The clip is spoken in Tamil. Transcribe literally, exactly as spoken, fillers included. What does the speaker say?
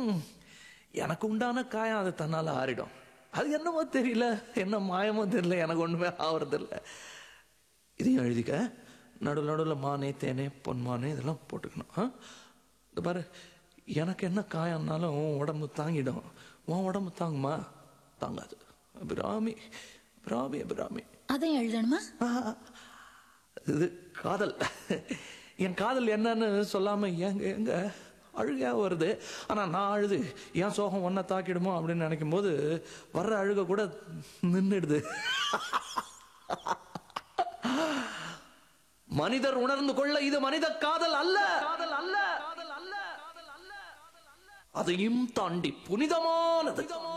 எனக்கு உண்டான காயம் அது தன்னால ஆறிடும். அது என்னமோ தெரியல, என்ன மாயமோ தெரியல, எனக்கு ஒண்ணுமே ஆவறதில்ல. இதையும் எழுதிக்க. நடுவில் நடுவில் மானே தேனே பொன்மானே இதெல்லாம் போட்டுக்கணும். இந்த பாரு, எனக்கு என்ன காயம்னாலும் உன் உடம்பு தாங்கிடும், உன் உடம்பு தாங்குமா? தாங்காது. அபிராமி அபிராமி அபிராமி. அதையும் எழுதணுமா? இது காதல். என் காதல் என்னன்னு சொல்லாம எங்க எங்க அழுகையா வருது. ஆனா நான் அழுது என் சோகம் ஒன்ன தாக்கிடுமோ அப்படின்னு நினைக்கும் போது வர்ற அழுக கூட நின்றுடுது. மனிதர் உணர்ந்து கொள்ள இது மனித காதல் அல்ல, காதல் அல்ல, அதையும் தாண்டி புனிதமானது.